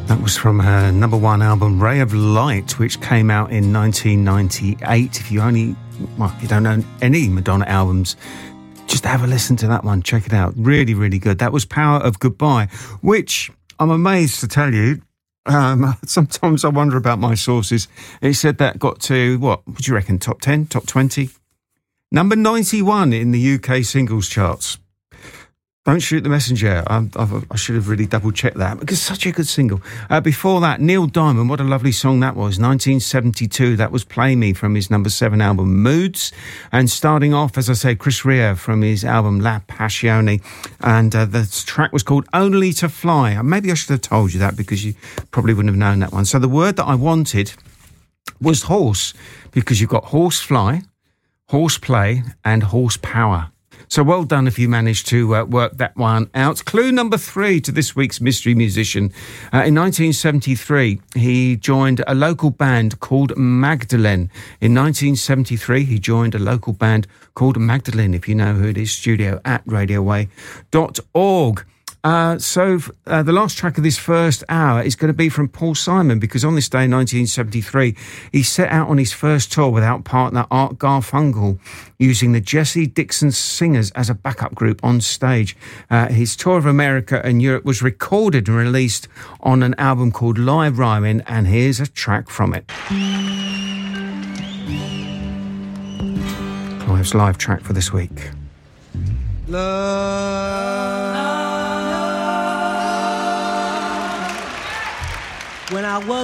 That was from her number one album, Ray of Light, which came out in 1998. If you don't know any Madonna albums, just have a listen to that one. Check it out. Really, really good. That was Power of Goodbye, which I'm amazed to tell you. Sometimes I wonder about my sources. It said that got to, what do you reckon, top 10, top 20? Number 91 in the UK singles charts. Don't shoot the messenger. I should have really double-checked that because it's such a good single. Before that, Neil Diamond, what a lovely song that was. 1972, that was Play Me from his number 7 album, Moods. And starting off, as I say, Chris Rea from his album La Passione. And the track was called Only to Fly. Maybe I should have told you that because you probably wouldn't have known that one. So the word that I wanted was horse, because you've got horse fly, horseplay and horsepower. So well done if you managed to work that one out. Clue number 3 to this week's mystery musician. In 1973, he joined a local band called Magdalene. In 1973, he joined a local band called Magdalene. If you know who it is, studio at radioway.org. So the last track of this first hour is going to be from Paul Simon, because on this day in 1973, he set out on his first tour without partner Art Garfunkel, using the Jesse Dixon Singers as a backup group on stage. His tour of America and Europe was recorded and released on an album called Live Rhyming, and here's a track from it. Clive's live track for this week. Love. When I was